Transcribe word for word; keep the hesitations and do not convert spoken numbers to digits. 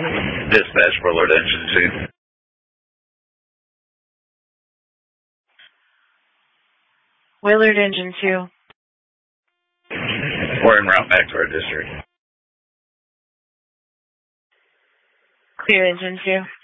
Dispatch Willard Engine two. Willard Engine two. We're en route back to our district. Clear Engine two.